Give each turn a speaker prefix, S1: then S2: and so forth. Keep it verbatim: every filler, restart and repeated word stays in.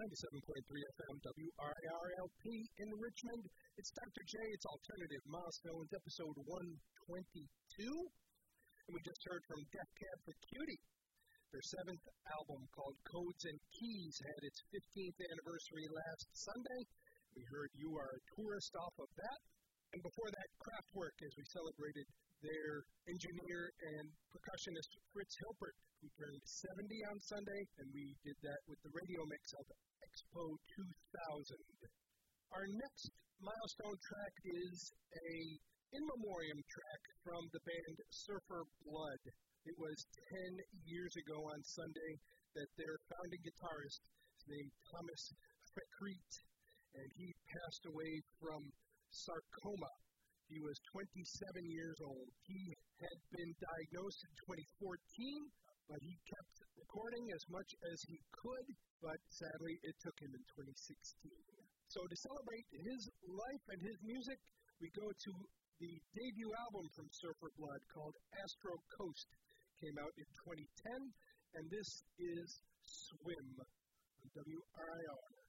S1: ninety-seven point three F M, W R R L P in Richmond. It's Doctor J, it's Alternative Milestones, episode one twenty-two. And we just heard from Death Cab for Cutie. Their seventh album, called Codes and Keys, had its fifteenth anniversary last Sunday. We heard You Are a Tourist off of that. And before that, Kraftwerk, as we celebrated their engineer and percussionist Fritz Hilpert, who turned seventy on Sunday, and we did that with the radio mix of Expo two thousand. Our next milestone track is a in memoriam track from the band Surfer Blood. It was ten years ago on Sunday that their founding guitarist, his name Thomas Fekrit, and he passed away from sarcoma. He was twenty-seven years old. He had been diagnosed in twenty fourteen, but he kept recording as much as he could, but sadly it took him in twenty sixteen. So to celebrate his life and his music, we go to the debut album from Surfer Blood called Astro Coast. Came out in twenty ten, and this is Swim on W R I R.